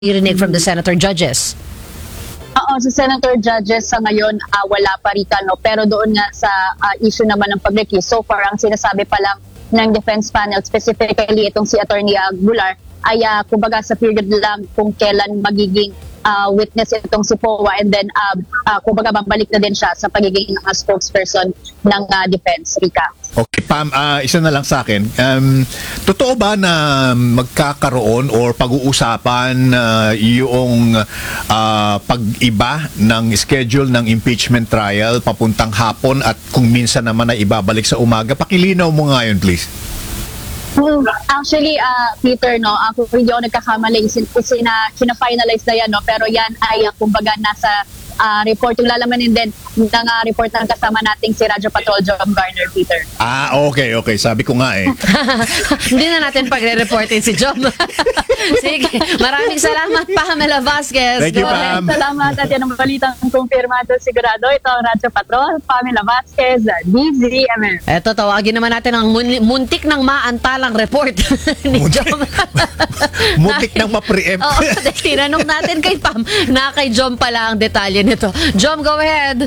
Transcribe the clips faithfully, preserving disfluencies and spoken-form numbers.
Irinig from the senator judges. Oo, sa senator judges sa ngayon uh, wala pa rita, no? Pero doon nga sa uh, issue naman ng pag-recuse, so far ang sinasabi pa lang ng defense panel, specifically itong si Attorney Aguilar, ay uh, kumbaga sa period lang kung kailan magiging uh, witness itong si P O A, and then uh, uh, kumbaga babalik na din siya sa pagiging uh, spokesperson ng uh, defense, Rika. Okay, Pam, uh, isa na lang sa akin. Um, totoo ba na magkakaroon or pag-uusapan uh, yung uh, pag-iba ng schedule ng impeachment trial papuntang hapon at kung minsan naman ay ibabalik sa umaga? Pakilinaw mo nga yun, please. Hmm, actually, uh, Peter, no, ako hindi ako nagkakamali. Sina, sina-finalize na yan, no? Pero yan ay uh, kumbaga nasa Uh, report yung lalamanin din ng uh, report ng kasama nating si Radyo Patrol Jom Garner, Peter. Ah, okay, okay. Sabi ko nga eh. Hindi na natin pagre-reportin si Jom. Sige, maraming salamat, Pamela Vasquez. Thank you, Pam. Salamat at yan ang balitang kumpirmado sigurado. Ito ang Radyo Patrol, Pamela Vasquez, D Z M M. Eto, tawagin naman natin ang mun- muntik ng maantalang report ni Jom. Muntik ng ma-preempt. Oo, tinanong natin kay Pam na kay Jom pala ang detalye nito. Jom, go ahead.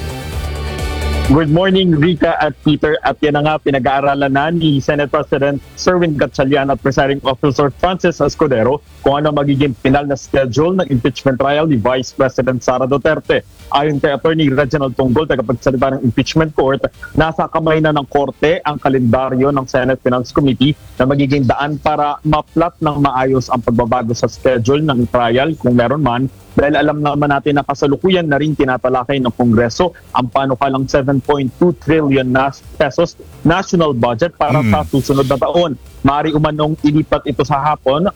Good morning, Rika at Peter. At yan na nga, pinag-aaralan na ni Senate President Sherwin Gatchalian at Presiding Officer Francis Escudero kung ano magiging final na schedule ng impeachment trial ni Vice President Sara Duterte. Ayon kay Attorney Reginald Tonggol, tagapagsalita ng impeachment court, nasa kamay na ng korte ang kalendaryo ng Senate Finance Committee na magiging daan para maplat ng maayos ang pagbabago sa schedule ng trial kung meron man, dahil alam naman natin na kasalukuyan na rin tinatalakay ng Kongreso ang panukalang seven point two trillion na pesos national budget para mm. sa susunod na taon. Maaari umanong ilipat ito sa hapon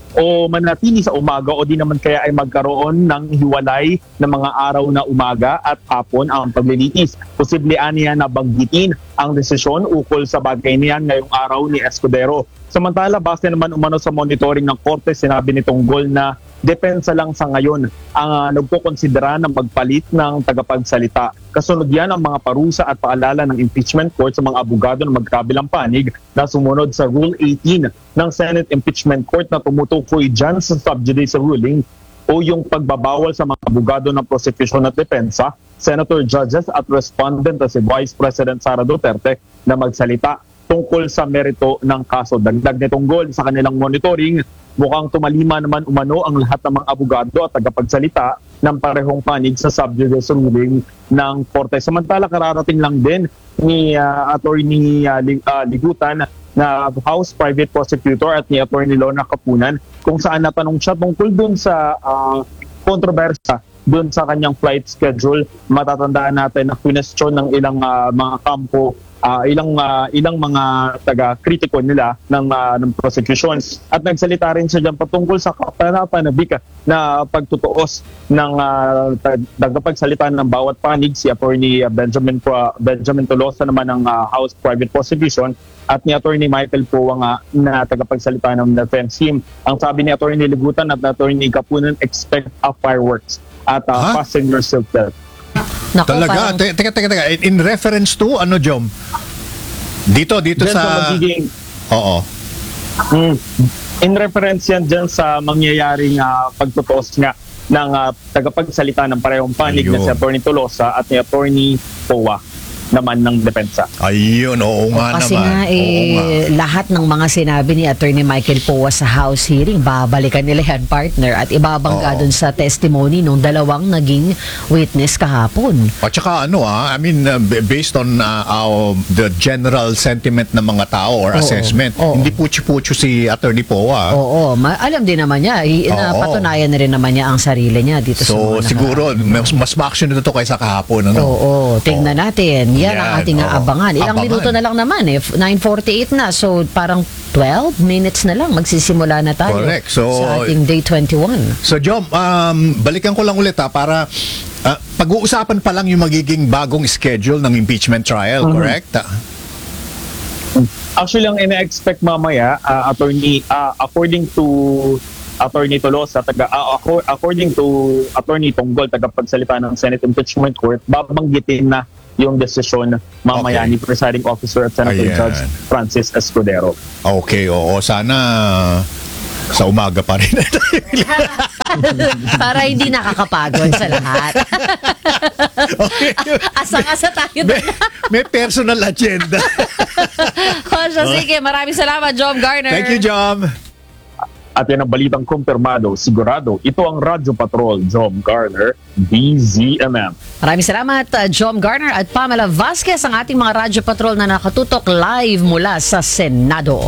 o manatili sa umaga o di naman kaya ay magkaroon ng hiwalay ng mga araw na umaga at hapon ang paglilitis. Posible aniya na banggitin ang desisyon ukol sa bagay niyan ngayong araw ni Escudero. Samantala, base naman umano sa monitoring ng korte, sinabi nitong Gol na depensa lang sa ngayon ang uh, nagkukonsidera ng magpalit ng tagapagsalita. Kasunod yan ang mga parusa at paalala ng impeachment court sa mga abogado ng magkabilang panig na sumunod sa Rule eighteen ng Senate Impeachment Court na tumutukoy dyan sa sub judice ruling o yung pagbabawal sa mga abogado ng prosecution at depensa, senator, judges at respondent na si Vice President Sara Duterte na magsalita tungkol sa merito ng kaso. Dagdag nitong Gol sa kanilang monitoring, mukhang tumalima naman umano ang lahat ng mga abogado at tagapagsalita ng parehong panig sa sub-judice ruling ng korte. Samantala, kararating lang din ni uh, Attorney uh, Ligutan na House Private Prosecutor at ni Attorney Lorna Kapunan kung saan natanong siya tungkol dun sa uh, kontrobersya dun sa kanyang flight schedule. Matatandaan natin na question ng ilang uh, mga kampo Uh, ilang uh, ilang mga taga-kritiko nila ng uh, ng prosecution at nagsalita rin siya diyan patungkol sa kapanapanabik na pagtutuos ng uh, tagapagsalita ng bawat panig, si Attorney Benjamin Benjamin Tolosa naman ng uh, House Private Prosecution at ni Attorney Michael Poa nga na tagapagsalita ng defense team. Ang sabi ni Attorney Ligutan at Attorney Kapunan, expect a fireworks at uh, huh? fasten your seatbelt. Nako, talaga? parang... Teka, teka, teka. In reference to, ano, Jom? Dito, dito dyan sa... sa magiging... Oo. Mm, in reference yan dyan sa mangyayaring uh, pagtutuos nga ng uh, tagapagsalita ng parehong panig na si Attorney Tolosa at ni Attorney Poa naman ng depensa. Ayun, oo nga kasi nga naman. eh, nga. Lahat ng mga sinabi ni Attorney Michael Poa sa House hearing, babalikan nila yan, partner, at ibabangga dun sa testimony nung dalawang naging witness kahapon. At saka ano ah, I mean, uh, based on uh, uh, the general sentiment ng mga tao or oo, assessment, oo. Hindi puchi-pucho si Attorney Poa. Oo, ma- alam din naman niya, I- napatunayan na rin naman niya ang sarili niya dito so, sa mga siguro, mas, mas ma-action nito kaysa kahapon. Ano? Oo, tingnan oo. natin. Yan, yan ang ating oh, aabangan. Ilang abangan. Minuto na lang naman eh. nine forty-eight na. So parang twelve minutes na lang magsisimula na tayo. Correct. So, sa ating day twenty-one. So Jom, um, balikan ko lang ulit ha, para uh, pag-uusapan pa lang yung magiging bagong schedule ng impeachment trial, mm-hmm. correct? Actually, ang ina-expect mamaya, uh, attorney, uh, according to Attorney Tolosa, taga, uh, according to Attorney Tonggol, tagapagsalita ng Senate Impeachment Court, babanggitin na yung desisyon mamaya okay. ni Presiding Officer at Senator Ayan. Judge Francis Escudero. Okay, oo. Sana Sa umaga pa rin. Para hindi nakakapagod sa lahat. Okay. Asang-asa tayo May, doon. may personal agenda. O siya, sige, maraming salamat, Jom Garner. Thank you, Jom. At yan ang balitang kumpirmado, sigurado. Ito ang Radyo Patrol, Jom Garner, D Z M M. Maraming salamat, uh, Jom Garner at Pamela Vasquez, ang ating mga Radyo Patrol na nakatutok live mula sa Senado.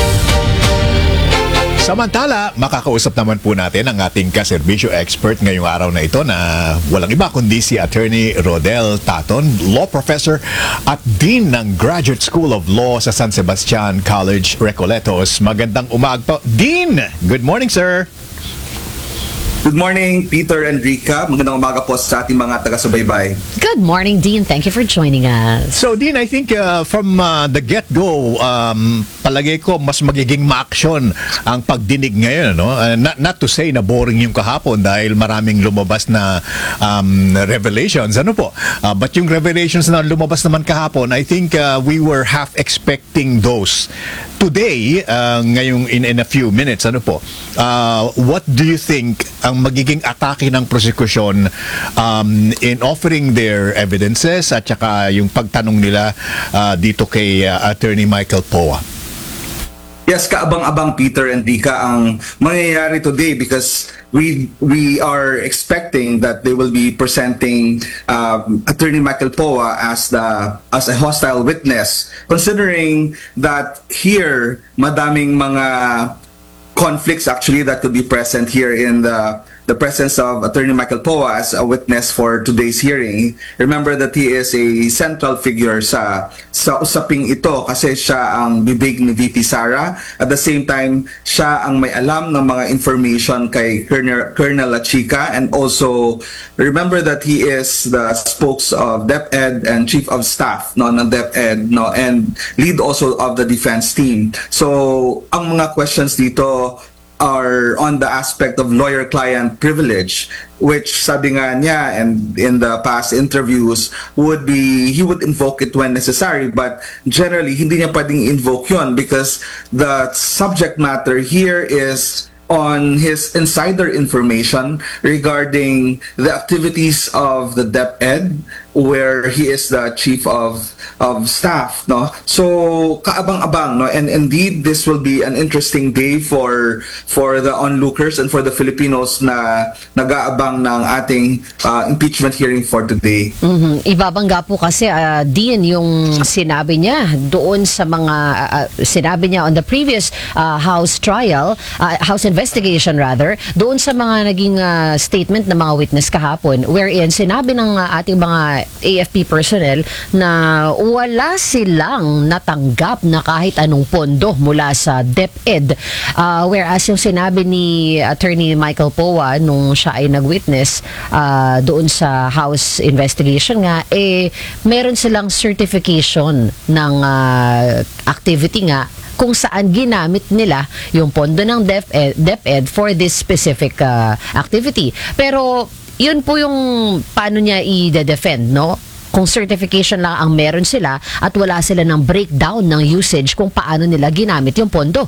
Samantala, makakausap naman po natin ang ating kaserbisyo expert ngayong araw na ito na walang iba kundi si Attorney Rodel Taton, Law Professor at Dean ng Graduate School of Law sa San Sebastian College, Recoletos. Magandang umaga po. Dean, good morning, sir. Good morning, Peter and Rika. Magandang umaga po sa ating mga taga-subaybay. Good morning, Dean. Thank you for joining us. So, Dean, I think uh, from uh, the get-go, um, palagay ko mas magiging ma-action ang pagdinig ngayon. No? Uh, not, not to say na boring yung kahapon dahil maraming lumabas na um, revelations. Ano po? Uh, but yung revelations na lumabas naman kahapon, I think uh, we were half expecting those. Today, uh, ngayong in, in a few minutes, ano po, uh, what do you think ang magiging atake ng prosecution um, in offering their evidences at saka yung pagtanong nila uh, dito kay uh, Attorney Michael Poa? Yes, kaabang-abang Peter and Rika ang mangyayari today because we we are expecting that they will be presenting um, Attorney Michael Poa as the as a hostile witness, considering that here madaming mga conflicts actually that could be present here in the the presence of Attorney Michael Poa as a witness for today's hearing. Remember that he is a central figure sa sa usaping ito kasi siya ang bibig ni V P Sara. At the same time, siya ang may alam ng mga information kay Colonel, Colonel Lachica, and also remember that he is the spokes of DepEd and Chief of Staff no ng DepEd no and lead also of the defense team. So ang mga questions dito are on the aspect of lawyer-client privilege, which sabi nga niya and in the past interviews would be, he would invoke it when necessary, but generally hindi niya pwedeng invoke yun because the subject matter here is on his insider information regarding the activities of the DepEd, where he is the chief of of staff, no. So kaabang-abang, no, and indeed this will be an interesting day for for the onlookers and for the Filipinos na nag-aabang ng ating uh, impeachment hearing for today. Mhm. Ibabangga po kasi uh, din yung sinabi niya doon sa mga uh, sinabi niya on the previous uh, House trial, uh, House investigation rather, doon sa mga naging uh, statement ng mga witness kahapon, wherein sinabi ng uh, ating mga A F P personnel na wala silang natanggap na kahit anong pondo mula sa DepEd. Uh, whereas yung sinabi ni Attorney Michael Poa nung siya ay nag-witness uh, doon sa House investigation nga, eh meron silang certification ng uh, activity nga kung saan ginamit nila yung pondo ng DepEd, DepEd for this specific uh, activity. Pero yun po yung paano niya i-defend, no? Kung certification lang ang meron sila at wala sila ng breakdown ng usage kung paano nila ginamit yung pondo.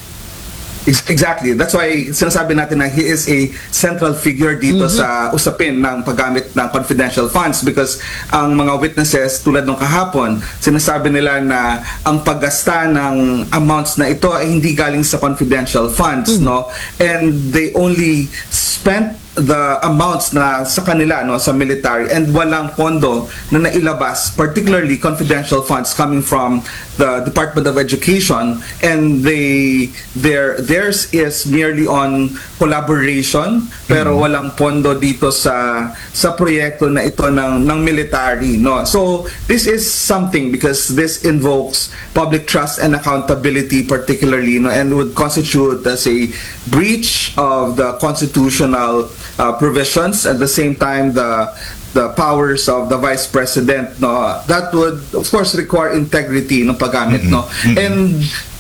Exactly. That's why sinasabi natin na he is a central figure dito mm-hmm. sa usapin ng paggamit ng confidential funds because ang mga witnesses tulad ng kahapon, sinasabi nila na ang paggasta ng amounts na ito ay hindi galing sa confidential funds, mm-hmm. no? And they only spent the amounts na sa kanila no sa military and walang pondo na nailabas, particularly confidential funds coming from the Department of Education, and they their theirs is merely on collaboration pero mm-hmm. walang pondo dito sa sa proyekto na ito ng ng military, no. So this is something because this invokes public trust and accountability particularly, no, and would constitute as a breach of the constitutional Uh, provisions, at the same time the the powers of the Vice President, no, that would of course require integrity ng paggamit, mm-hmm. no, mm-hmm. and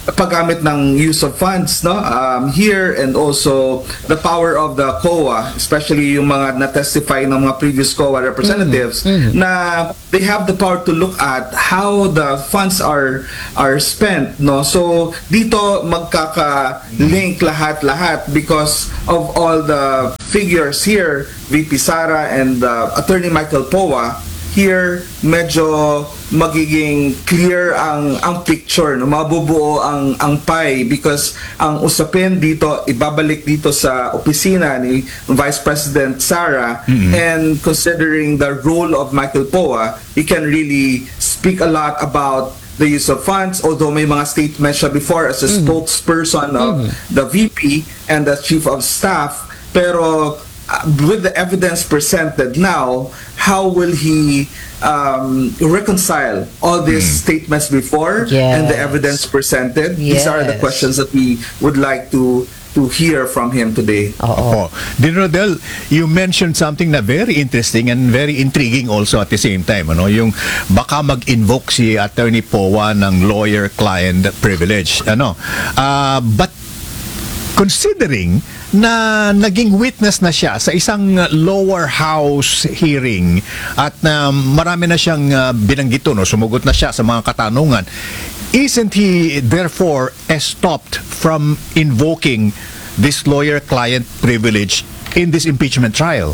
paggamit ng use of funds, no, um, here, and also the power of the C O A, especially yung mga na-testify ng mga previous C O A representatives, na they have the power to look at how the funds are are spent, no. So dito magkaka-link lahat-lahat because of all the figures here, V P Sara and uh, Attorney Michael Poa. Here, medyo magiging clear ang ang picture, no? Mabubuo ang ang pie because ang usapin dito ibabalik dito sa opisina ni Vice President Sara, and considering the role of Michael Poa, he can really speak a lot about the use of funds, although may mga statements siya before as a spokesperson of the V P and the Chief of Staff, pero Uh, with the evidence presented now, how will he um, reconcile all these statements before and the Yes. evidence presented? These are the Yes. questions that we would like to to hear from him today. Oo. Oh, Din Rodel, you mentioned something na very interesting and very intriguing also at the same time, ano, yung baka mag-invoke si Attorney Poa ng lawyer-client privilege, ano. Uh, but considering na naging witness na siya sa isang lower house hearing at na marami na siyang uh, binanggit, no, sumugot na siya sa mga katanungan, isn't he therefore stopped from invoking this lawyer-client privilege in this impeachment trial?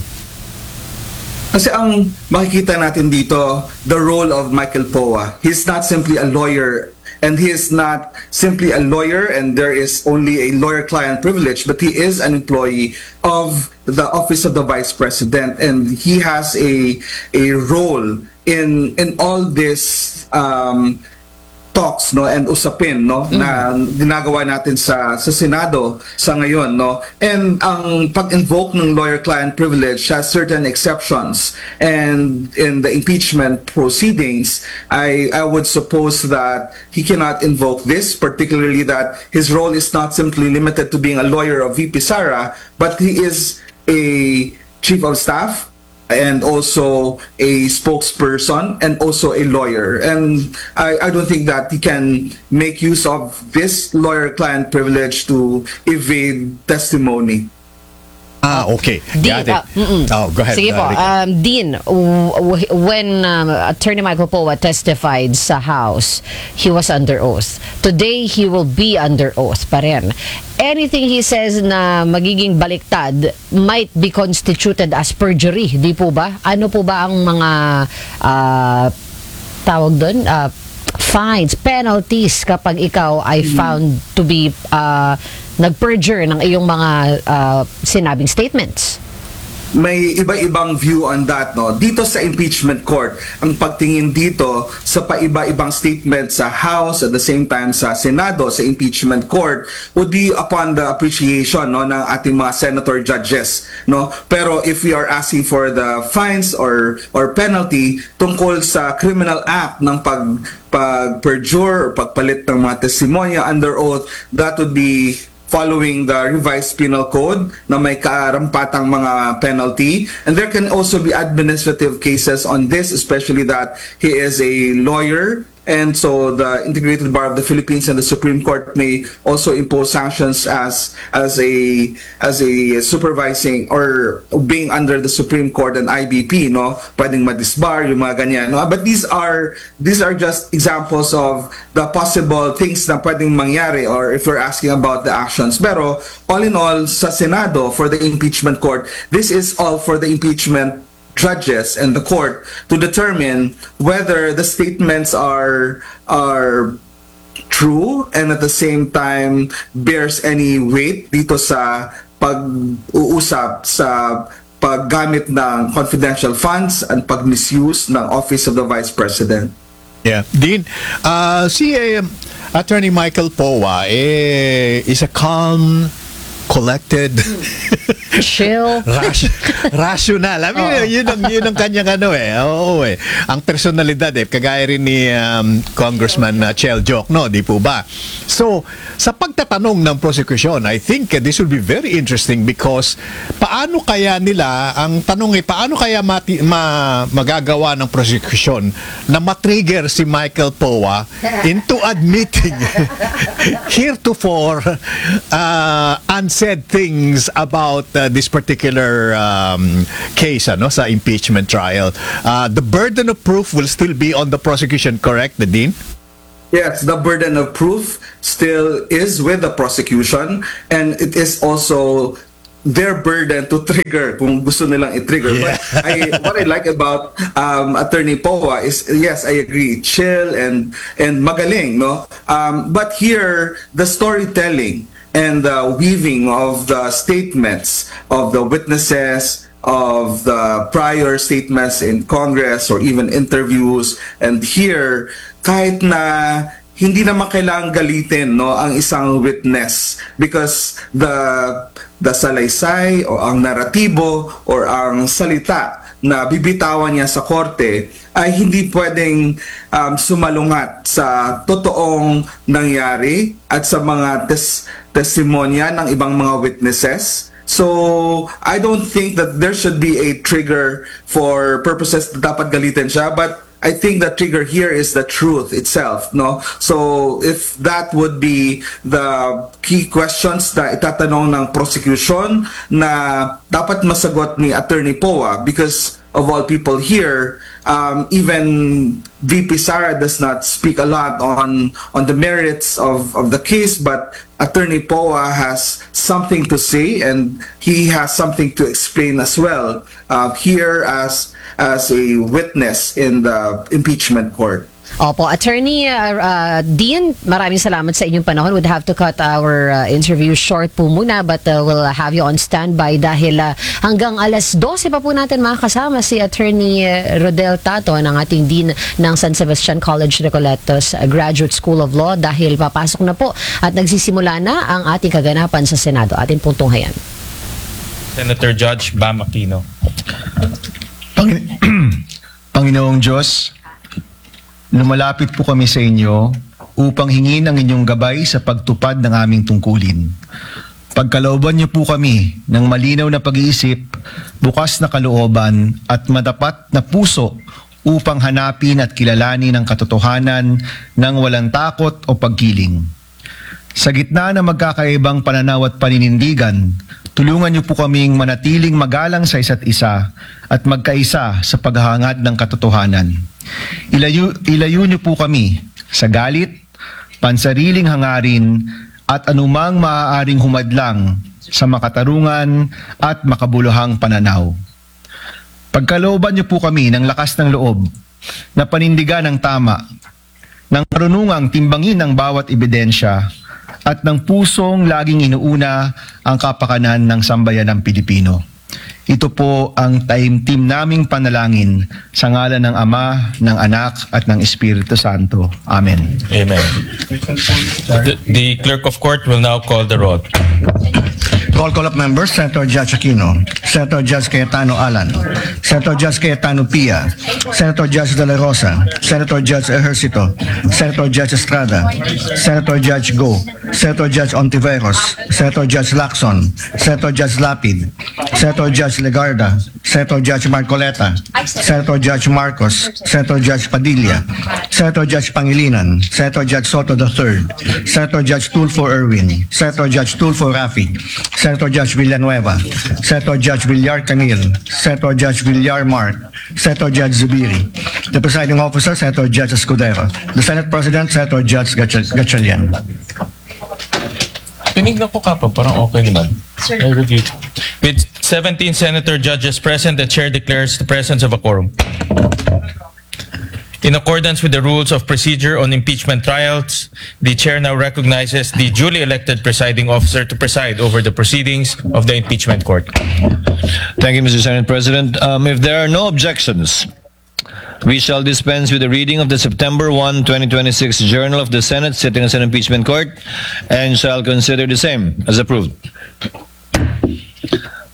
Kasi ang makikita natin dito, the role of Michael Poa, he's not simply a lawyer, and he is not simply a lawyer and there is only a lawyer-client privilege, but he is an employee of the Office of the Vice President, and he has a a role in in all this um, talks, no, and usapin, no, na ginagawa natin sa sa Senado sa ngayon, no. And ang pag-invoke ng lawyer-client privilege has certain exceptions, and in the impeachment proceedings, I I would suppose that he cannot invoke this, particularly that his role is not simply limited to being a lawyer of V P Sara, but he is a chief of staff and also a spokesperson and also a lawyer, and I, I don't think that he can make use of this lawyer-client privilege to evade testimony. Ah, okay. Dean, Got it. ah, mm-mm. Oh, go ahead. Sige po, uh, Ricky. um, Dean, w- w- when um, Attorney Michael Poa testified sa House, he was under oath. Today, he will be under oath pa rin. Anything he says na magiging baliktad might be constituted as perjury, di po ba? Ano po ba ang mga uh, tawag doon? Uh, fines, penalties kapag ikaw ay found to be uh, nag-perjure ng iyong mga uh, sinabing statements? May iba-ibang view on that, no. Dito sa impeachment court, ang pagtingin dito sa paiba-ibang statement sa House at the same time sa Senado sa impeachment court would be upon the appreciation, no, ng ating mga senator judges, no. Pero if we are asking for the fines or or penalty tungkol sa criminal act ng pag pag-perjure or pagpalit ng mga testimonya under oath, that would be following the revised penal code na may karampatang mga penalty. And there can also be administrative cases on this, especially that he is a lawyer, and so the Integrated Bar of the Philippines and the Supreme Court may also impose sanctions as as a as a supervising or being under the Supreme Court and I B P, no, pwedeng madisbar yung mga ganyan, no. But these are these are just examples of the possible things na pwedeng mangyari, or if you're asking about the actions. Pero all in all, sa Senado for the impeachment court, this is all for the impeachment judges and the court to determine whether the statements are are true and at the same time bears any weight dito sa pag-uusap sa paggamit ng confidential funds and pag-misuse ng Office of the Vice President. Yeah. Dean, uh, si eh, Attorney Michael Poa eh, is a calm collected, Chill. Ras- rational. I mean, Oo. yun ang yun ang kanyang ano eh. Oo eh. Ang personalidad eh kagaya rin ni um, Congressman uh, Chel Jokno, di po ba? So, sa pagtatanong ng prosecution, I think uh, this will be very interesting because paano kaya nila ang tanong eh paano kaya mati, ma, magagawa ng prosecution na matrigger si Michael Poa into admitting heretofore uh, unsaid things about uh, this particular um, case ano sa impeachment trial. Uh, the burden of proof will still be on the prosecution, correct, Nadine? Yes, the burden of proof still is with the prosecution, and it is also their burden to trigger kung gusto nilang i-trigger. Yeah. But I, what I like about um, Attorney Poa is, yes, I agree, chill and and magaling, no? Um, but here, the storytelling and the weaving of the statements of the witnesses, of the prior statements in Congress or even interviews, and here, kahit na hindi naman kailangang galitin no ang isang witness because the the salaysay o ang naratibo or ang salita na bibitawan niya sa korte ay hindi pwedeng um, sumalungat sa totoong nangyari at sa mga tes- testimonya ng ibang mga witnesses. So, I don't think that there should be a trigger for purposes na dapat galitin siya, but I think the trigger here is the truth itself, no? So, if that would be the key questions na itatanong ng prosecution na dapat masagot ni Attorney Poa, because of all people here, um, even V P Sara does not speak a lot on on the merits of, of the case, but Attorney Poa has something to say and he has something to explain as well uh, here as as a witness in the impeachment court. Opo, Attorney uh, uh, Dean, maraming salamat sa inyong panahon. Would have to cut our uh, interview short po muna, but uh, we'll have you on standby dahil uh, hanggang alas dose pa po natin makakasama si Attorney uh, Rodel Tato ng ating Dean ng San Sebastian College Recoletos uh, Graduate School of Law dahil papasok na po at nagsisimula na ang ating kaganapan sa Senado. Atin pong tunghayan. Senator Judge Bam Aquino. Pangin- Panginoong Diyos, lumalapit po kami sa inyo upang hingin ang inyong gabay sa pagtupad ng aming tungkulin. Pagkalooban niyo po kami ng malinaw na pag-iisip, bukas na kalooban at matapat na puso upang hanapin at kilalanin ang katotohanan ng walang takot o pagkiling. Sa gitna ng magkakaibang pananaw at paninindigan, tulungan niyo po kaming manatiling magalang sa isa't isa at magkaisa sa paghahangad ng katotohanan. Ilayo, ilayo niyo po kami sa galit, pansariling hangarin at anumang maaaring humadlang sa makatarungan at makabuluhang pananaw. Pagkalooban niyo po kami ng lakas ng loob na panindigan ng tama, ng marunungang timbangin ang bawat ebidensya at ng pusong laging inuuna ang kapakanan ng sambayanang Pilipino. Ito po ang taimtim naming panalangin sa ngalan ng Ama, ng Anak at ng Espiritu Santo. Amen. Amen. The, the clerk of court will now call the roll. Roll call of members, Senator Judge Aquino, Senator Judge Cayetano Alan, Senator Judge Cayetano Pia, Senator Judge De La Rosa, Senator Judge Ejercito, Senator Judge Estrada, Senator Judge Go, Senator Judge Ontiveros, Senator Judge Lacson, Senator Judge Lapid, Senator Judge Legarda, Senator Judge Marcoleta, Senator Judge Marcos, Senator Judge Padilla, Senator Judge Pangilinan, Senator Judge Soto the third, Senator Judge Tulfo Erwin, Senator Judge Tulfo Rafi, Senator Judge Villanueva, Senator Judge Villar Camil, Senator Judge Villar Mark, Senator Judge Zubiri, the presiding officer, Senator Judge Escudero, the Senate President, Senator Judge Gatchalian. Tinignan ko kapag parang okay naman. I reviewed. With seventeen senator judges present, the chair declares the presence of a quorum. In accordance with the rules of procedure on impeachment trials, the chair now recognizes the duly elected presiding officer to preside over the proceedings of the impeachment court. Thank you, Mister Senate President. Um, if there are no objections, we shall dispense with the reading of the September first, twenty twenty-six Journal of the Senate sitting as an impeachment court and shall consider the same as approved.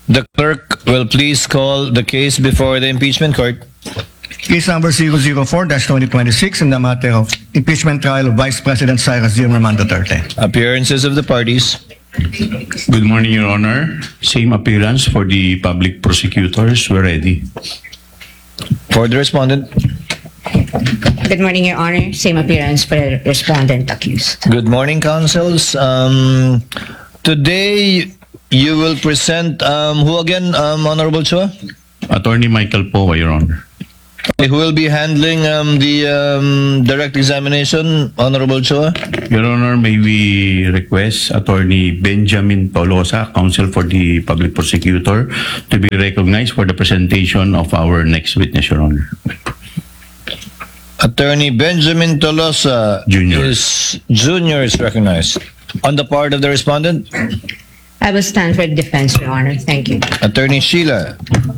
The clerk will please call the case before the impeachment court. Case number zero zero four dash twenty twenty-six in the matter of impeachment trial of Vice President Cyrus Zimmerman Duterte. Appearances of the parties. Good morning, Your Honor. Same appearance for the public prosecutors. We're ready. For the respondent. Good morning, Your Honor. Same appearance for the respondent accused. Good morning, counsels. Um, today, you will present, um, who again, um, Honorable Chua? Attorney Michael Poa, Your Honor. Who will be handling um, the um, direct examination, Honorable Chua? Your Honor, may we request Attorney Benjamin Tolosa, counsel for the public prosecutor, to be recognized for the presentation of our next witness, Your Honor. Attorney Benjamin Tolosa Junior. is junior is recognized. On the part of the respondent, I will stand for the defense, Your Honor. Thank you. Attorney Sheila.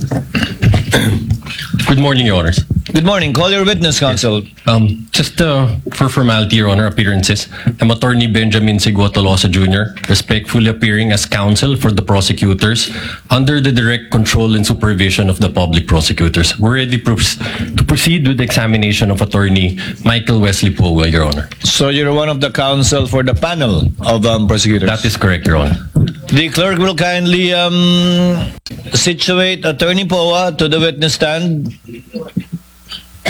Good morning, Your Honors. Good morning. Call your witness, counsel. Um, just uh, for formality, Your Honor, appearances, I'm Attorney Benjamin Sigua Tolosa Junior, respectfully appearing as counsel for the prosecutors under the direct control and supervision of the public prosecutors. We're ready pro- to proceed with the examination of Attorney Michael Wesley Poa, Your Honor. So you're one of the counsel for the panel of um, prosecutors? That is correct, Your Honor. The clerk will kindly um, situate Attorney Poa to the witness stand